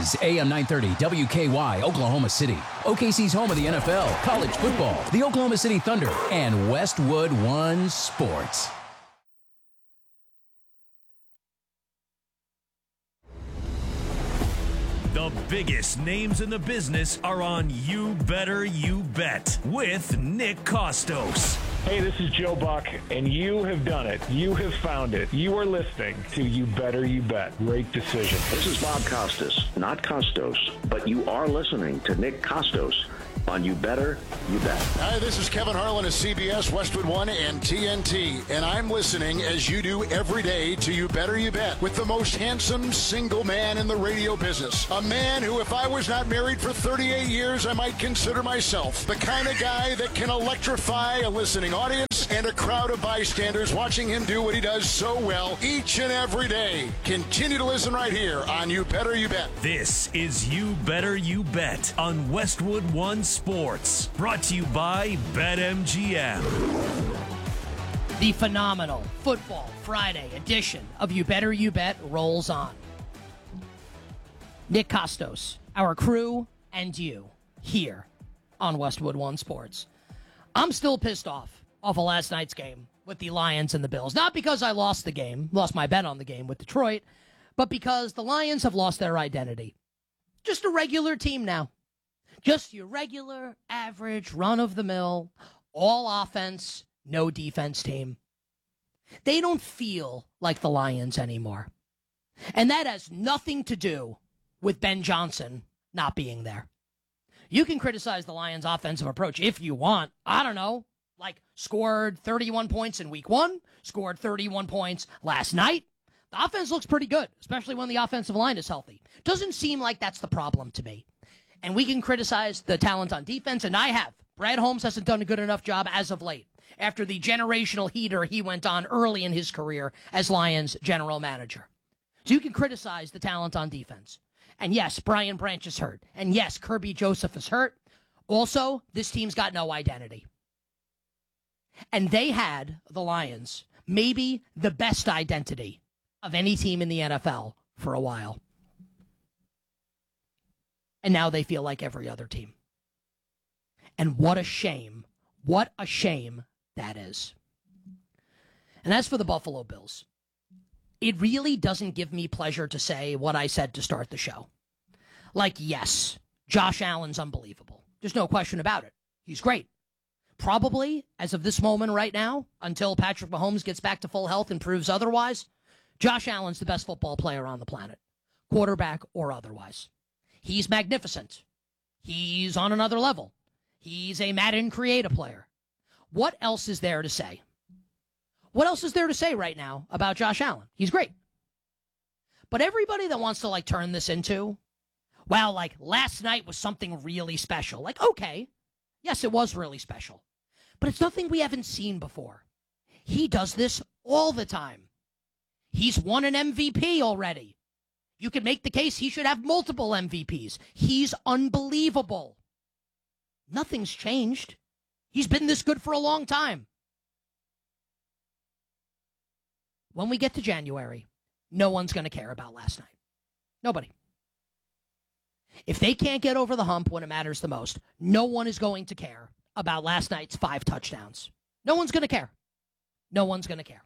is AM 930 WKY, Oklahoma City. OKC's home of the NFL, college football, the Oklahoma City Thunder, and Westwood One Sports. The biggest names in the business are on You Better You Bet with Nick Kostos. Hey, this is Joe Buck, and you have done it. You have found it. You are listening to You Better You Bet. Great decision. This is Bob Costas, not Costos, but you are listening to Nick Kostos on You Better You Bet. Hi, this is Kevin Harlan of CBS, Westwood One, and TNT, and I'm listening as you do every day to You Better You Bet with the most handsome single man in the radio business. A man who, if I was not married for 38 years, I might consider myself the kind of guy that can electrify a listening audience and a crowd of bystanders watching him do what he does so well each and every day. Continue to listen right here on You Better You Bet. This is You Better You Bet on Westwood One Sports, brought to you by BetMGM. The phenomenal Football Friday edition of You Better You Bet rolls on. Nick Kostos, our crew, and you here on Westwood One Sports. I'm still pissed off of last night's game with the Lions and the Bills. Not because I lost my bet on the game with Detroit, but because the Lions have lost their identity. Just a regular team now. Just your regular, average, run-of-the-mill, all offense, no defense team. They don't feel like the Lions anymore. And that has nothing to do with Ben Johnson not being there. You can criticize the Lions' offensive approach if you want. I don't know, like scored 31 points in week 1, scored 31 points last night. The offense looks pretty good, especially when the offensive line is healthy. Doesn't seem like that's the problem to me. And we can criticize the talent on defense, and I have. Brad Holmes hasn't done a good enough job as of late, after the generational heater he went on early in his career as Lions general manager. So you can criticize the talent on defense. And yes, Brian Branch is hurt. And yes, Kirby Joseph is hurt. Also, this team's got no identity. And they had, the Lions, maybe the best identity of any team in the NFL for a while. And now they feel like every other team. And what a shame that is. And as for the Buffalo Bills, it really doesn't give me pleasure to say what I said to start the show. Like, yes, Josh Allen's unbelievable. There's no question about it. He's great. Probably, as of this moment right now, until Patrick Mahomes gets back to full health and proves otherwise, Josh Allen's the best football player on the planet, quarterback or otherwise. He's magnificent. He's on another level. He's a Madden creative player. What else is there to say? What else is there to say right now about Josh Allen? He's great. But everybody that wants to turn this into, well, last night was something really special. Okay, yes, it was really special. But it's nothing we haven't seen before. He does this all the time. He's won an MVP already. You could make the case he should have multiple MVPs. He's unbelievable. Nothing's changed. He's been this good for a long time. When we get to January, no one's going to care about last night. Nobody. If they can't get over the hump when it matters the most, no one is going to care about last night's 5 touchdowns. No one's going to care. No one's going to care.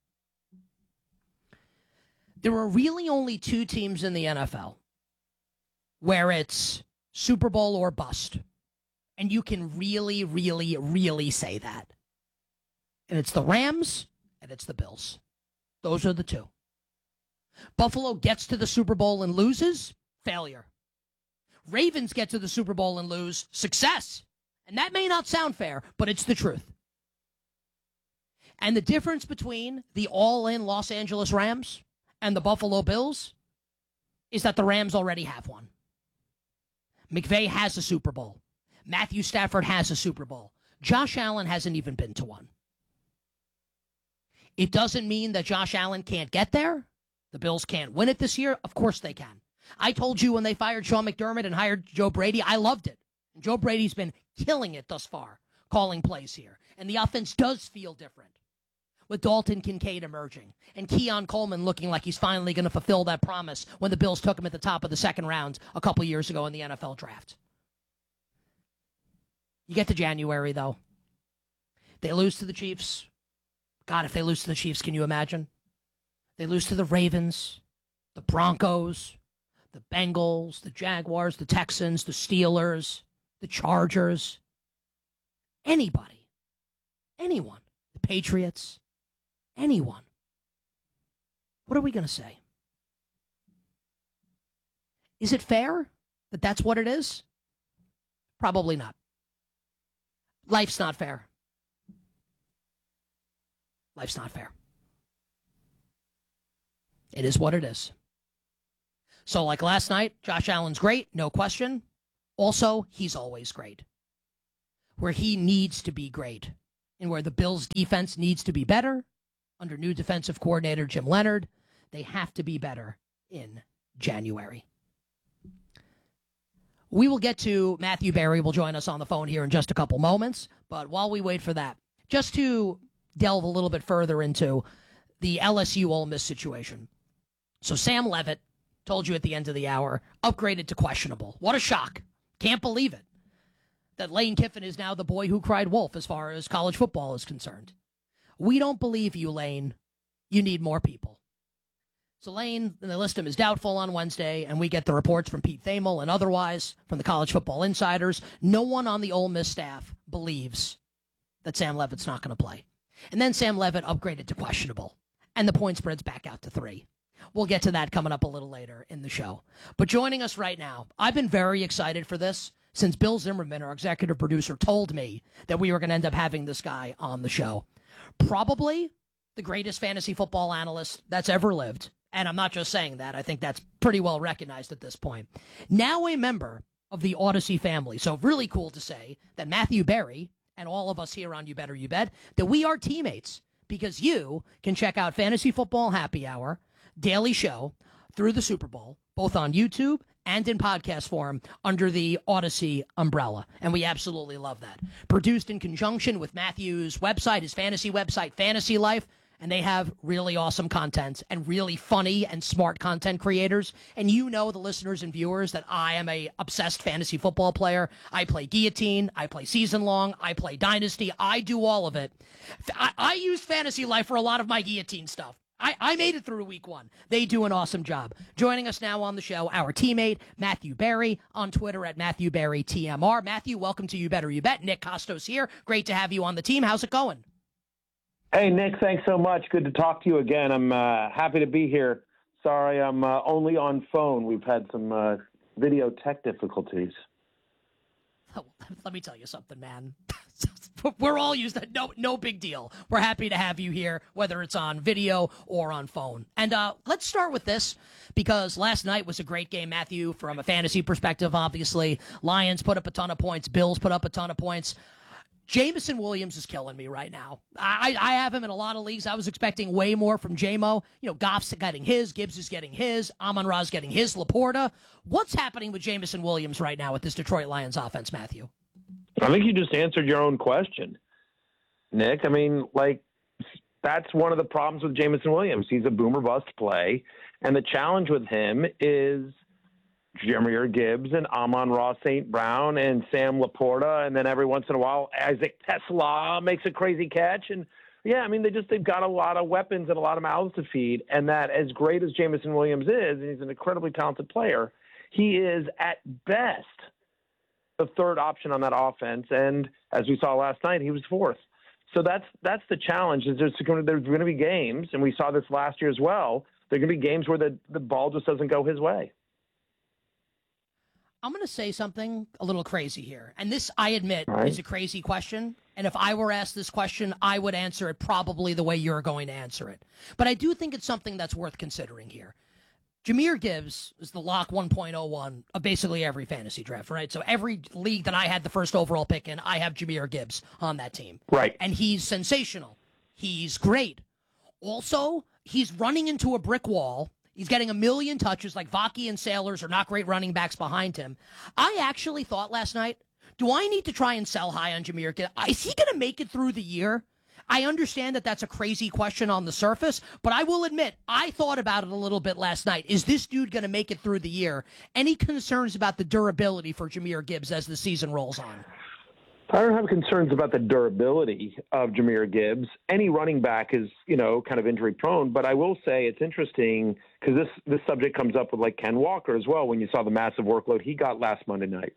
There are really only 2 teams in the NFL where it's Super Bowl or bust. And you can really, really, really say that. And it's the Rams and it's the Bills. Those are the 2. Buffalo gets to the Super Bowl and loses, failure. Ravens get to the Super Bowl and lose, success. And that may not sound fair, but it's the truth. And the difference between the all-in Los Angeles Rams and the Buffalo Bills is that the Rams already have one. McVay has a Super Bowl. Matthew Stafford has a Super Bowl. Josh Allen hasn't even been to one. It doesn't mean that Josh Allen can't get there. The Bills can't win it this year. Of course they can. I told you when they fired Sean McDermott and hired Joe Brady, I loved it. And Joe Brady's been killing it thus far, calling plays here. And the offense does feel different. with Dalton Kincaid emerging and Keon Coleman looking like he's finally going to fulfill that promise when the Bills took him at the top of the second round a couple years ago in the NFL draft. You get to January, though. They lose to the Chiefs. God, if they lose to the Chiefs, can you imagine? They lose to the Ravens, the Broncos, the Bengals, the Jaguars, the Texans, the Steelers, the Chargers. Anybody. Anyone. The Patriots. Anyone. What are we going to say? Is it fair that that's what it is? Probably not. Life's not fair. Life's not fair. It is what it is. So like last night, Josh Allen's great, no question. Also, he's always great. Where he needs to be great and where the Bills' defense needs to be better under new defensive coordinator Jim Leonhard, they have to be better in January. We will get to Matthew Berry will join us on the phone here in just a couple moments. But while we wait for that, just to delve a little bit further into the LSU Ole Miss situation. So Sam Levitt, told you at the end of the hour, upgraded to questionable. What a shock. Can't believe it. That Lane Kiffin is now the boy who cried wolf as far as college football is concerned. We don't believe you, Lane. You need more people. So Lane, they list him as doubtful on Wednesday, and we get the reports from Pete Thamel and otherwise from the college football insiders. No one on the Ole Miss staff believes that Sam Levitt's not going to play. And then Sam Levitt upgraded to questionable, and the point spread's back out to 3. We'll get to that coming up a little later in the show. But joining us right now, I've been very excited for this since Bill Zimmerman, our executive producer, told me that we were going to end up having this guy on the show. Probably the greatest fantasy football analyst that's ever lived. And I'm not just saying that. I think that's pretty well recognized at this point. Now a member of the Odyssey family. So really cool to say that Matthew Berry and all of us here on You Better You Bet, that we are teammates because you can check out Fantasy Football Happy Hour, daily show through the Super Bowl, both on YouTube and in podcast form under the Odyssey umbrella. And we absolutely love that. Produced in conjunction with Matthew's website, his fantasy website, Fantasy Life. And they have really awesome content and really funny and smart content creators. And you know, the listeners and viewers, that I am a obsessed fantasy football player. I play Guillotine. I play Season Long. I play Dynasty. I do all of it. I use Fantasy Life for a lot of my Guillotine stuff. I made it through week 1. They do an awesome job. Joining us now on the show, our teammate, Matthew Berry, on Twitter at MatthewBerryTMR. Matthew, welcome to You Better You Bet. Nick Costos here. Great to have you on the team. How's it going? Hey, Nick, thanks so much. Good to talk to you again. I'm happy to be here. Sorry, I'm only on phone. We've had some video tech difficulties. Oh, let me tell you something, man. We're all used to no big deal. We're happy to have you here, whether it's on video or on phone. And let's start with this, because last night was a great game, Matthew, from a fantasy perspective, obviously. Lions put up a ton of points. Bills put up a ton of points. Jameson Williams is killing me right now. I have him in a lot of leagues. I was expecting way more from J-Mo. You know, Goff's getting his, Gibbs is getting his, Amon-Ra's getting his, Laporta. What's happening with Jameson Williams right now with this Detroit Lions offense, Matthew? I think you just answered your own question, Nick. I mean, like, that's one of the problems with Jameson Williams. He's a boomer bust play, and the challenge with him is Jahmyr Gibbs and Amon-Ra St. Brown and Sam Laporta, and then every once in a while Isaac Tesla makes a crazy catch. And yeah, I mean, they've got a lot of weapons and a lot of mouths to feed, and that as great as Jameson Williams is, and he's an incredibly talented player, he is at best the third option on that offense, and as we saw last night, he was fourth. So that's the challenge. Is there's going to be games, and we saw this last year as well. There are going to be games where the ball just doesn't go his way. I'm going to say something a little crazy here. And this, I admit, is a crazy question. And if I were asked this question, I would answer it probably the way you're going to answer it. But I do think it's something that's worth considering here. Jahmyr Gibbs is the lock 1.01 of basically every fantasy draft, right? So every league that I had the first overall pick in, I have Jahmyr Gibbs on that team. Right. And he's sensational. He's great. Also, he's running into a brick wall. He's getting 1 million touches, like Vaki and Sailors are not great running backs behind him. I actually thought last night, do I need to try and sell high on Jahmyr Gibbs? Is he going to make it through the year? I understand that that's a crazy question on the surface, but I will admit, I thought about it a little bit last night. Is this dude going to make it through the year? Any concerns about the durability for Jahmyr Gibbs as the season rolls on? I don't have concerns about the durability of Jahmyr Gibbs. Any running back is, kind of injury prone, but I will say it's interesting because this subject comes up with like Ken Walker as well when you saw the massive workload he got last Monday night.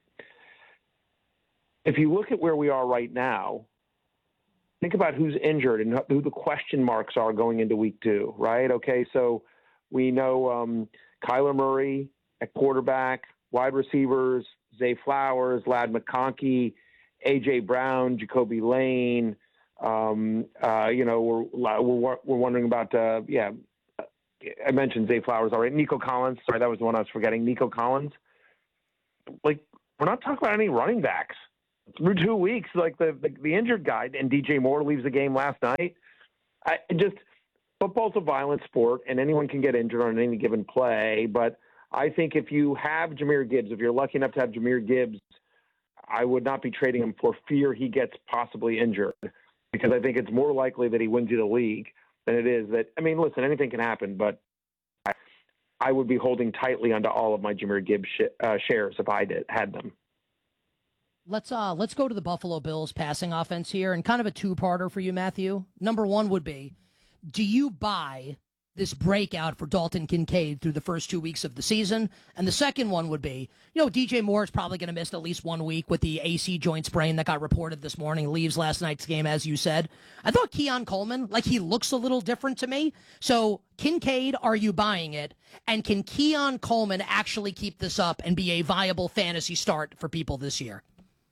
If you look at where we are right now, think about who's injured and who the question marks are going into week 2, right? Okay, so we know Kyler Murray at quarterback, wide receivers, Zay Flowers, Ladd McConkey, A.J. Brown, Jacoby Lane. We're wondering about, I mentioned Zay Flowers already. Nico Collins. Sorry, that was the one I was forgetting. Nico Collins. Like, we're not talking about any running backs. Through 2 weeks, like the injured guy, and DJ Moore leaves the game last night. Football's a violent sport, and anyone can get injured on any given play. But I think if you have Jahmyr Gibbs, if you're lucky enough to have Jahmyr Gibbs, I would not be trading him for fear he gets possibly injured, because I think it's more likely that he wins you the league than it is that, listen, anything can happen, but I would be holding tightly onto all of my Jahmyr Gibbs shares if I had them. Let's go to the Buffalo Bills passing offense here, and kind of a two-parter for you, Matthew. Number one would be, do you buy this breakout for Dalton Kincaid through the first 2 weeks of the season? And the second one would be, DJ Moore is probably going to miss at least 1 week with the AC joint sprain that got reported this morning, leaves last night's game, as you said. I thought Keon Coleman, he looks a little different to me. So, Kincaid, are you buying it? And can Keon Coleman actually keep this up and be a viable fantasy start for people this year?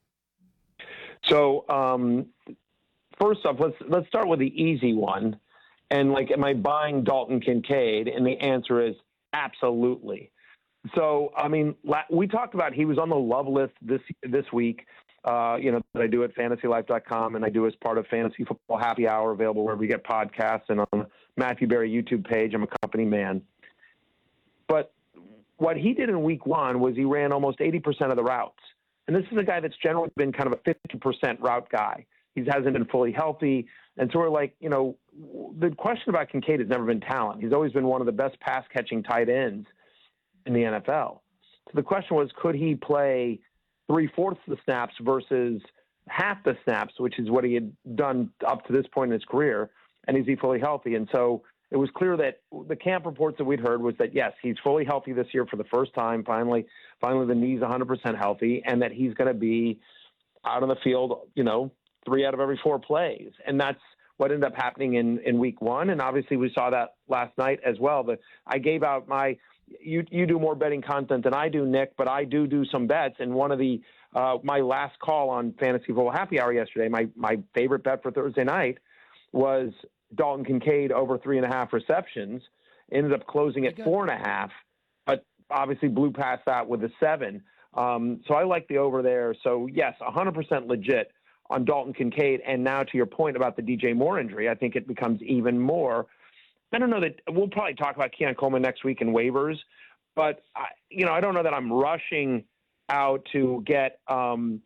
So, first off, let's start with the easy one. And am I buying Dalton Kincaid? And the answer is absolutely. So, we talked about he was on the love list this week, that I do at fantasylife.com, and I do as part of Fantasy Football Happy Hour, available wherever you get podcasts, and on the Matthew Berry YouTube page. I'm a company man. But what he did in week 1 was he ran almost 80% of the routes. And this is a guy that's generally been kind of a 50% route guy. He hasn't been fully healthy. And so we're the question about Kincaid has never been talent. He's always been one of the best pass-catching tight ends in the NFL. So the question was, could he play 3/4 the snaps versus half the snaps, which is what he had done up to this point in his career, and is he fully healthy? And so it was clear that the camp reports that we'd heard was that, yes, he's fully healthy this year for the first time. Finally the knee's 100% healthy, and that he's going to be out on the field, 3 out of every 4 plays. And that's what ended up happening in week 1. And obviously we saw that last night as well. I gave out you do more betting content than I do, Nick, but I do some bets. And one of the, my last call on Fantasy Football Happy Hour yesterday, my favorite bet for Thursday night was Dalton Kincaid over 3.5 receptions. Ended up closing at 4.5, but obviously blew past that with a 7. So I like the over there. So yes, 100% legit on Dalton Kincaid. And now to your point about the DJ Moore injury, I think it becomes even more. I don't know that we'll probably talk about Keon Coleman next week in waivers, but I don't know that I'm rushing out to get, Keon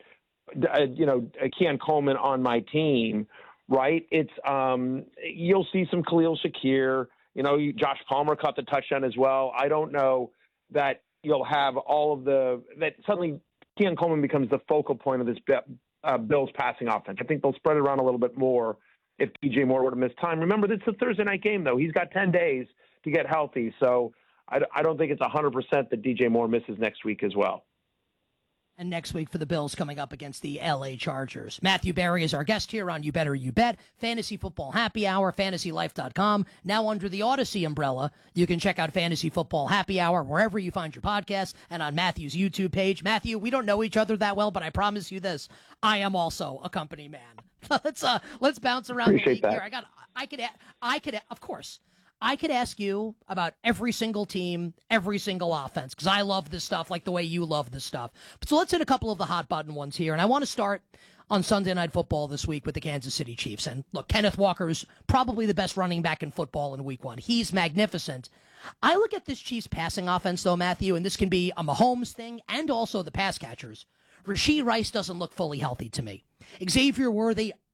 Coleman on my team, right? It's, you'll see some Khalil Shakir, Josh Palmer caught the touchdown as well. I don't know that you'll have all of that suddenly Keon Coleman becomes the focal point of this Bills passing offense. I think they'll spread it around a little bit more if DJ Moore would have missed time. Remember, this is a Thursday night game, though. He's got 10 days to get healthy, so I don't think it's 100% that DJ Moore misses next week as well. And next week for the Bills coming up against the L.A. Chargers. Matthew Berry is our guest here on You Better You Bet, Fantasy Football Happy Hour, FantasyLife.com. Now under the Odyssey umbrella, you can check out Fantasy Football Happy Hour wherever you find your podcasts and on Matthew's YouTube page. Matthew, we don't know each other that well, but I promise you this, I am also a company man. Let's bounce around the league here. I could, of course. I could ask you about every single team, every single offense, because I love this stuff like the way you love this stuff. So let's hit a couple of the hot button ones here. And I want to start on Sunday Night Football this week with the Kansas City Chiefs. And look, Kenneth Walker's probably the best running back in football in week 1. He's magnificent. I look at this Chiefs passing offense, though, Matthew, and this can be a Mahomes thing and also the pass catchers. Rashee Rice doesn't look fully healthy to me. Xavier Worthy,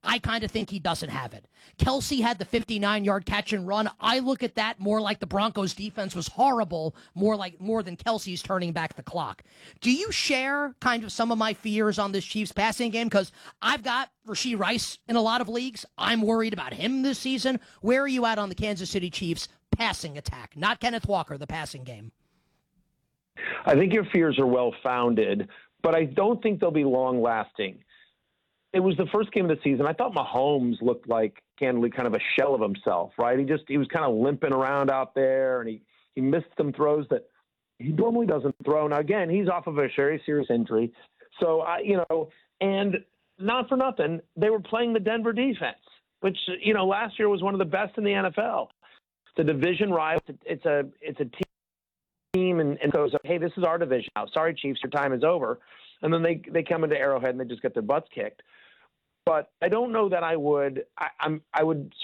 I kind of think he doesn't have it. Kelsey had the 59-yard catch and run. I look at that more like the Broncos defense was horrible, more than Kelsey's turning back the clock. Do you share kind of some of my fears on this Chiefs passing game? Because I've got Rashee Rice in a lot of leagues. I'm worried about him this season. Where are you at on the Kansas City Chiefs passing attack? Not Kenneth Walker, the passing game. I think your fears are well-founded, but I don't think they'll be long-lasting. It was the first game of the season. I thought Mahomes looked like, candidly, kind of a shell of himself, right? He was kind of limping around out there, and he missed some throws that he normally doesn't throw. Now, again, he's off of a very serious injury. So, and not for nothing, they were playing the Denver defense, which, last year was one of the best in the NFL. It's a division rival. It's a team, and so it's like, hey, this is our division now. Sorry, Chiefs, your time is over. And then they come into Arrowhead and they just get their butts kicked. But I don't know that I would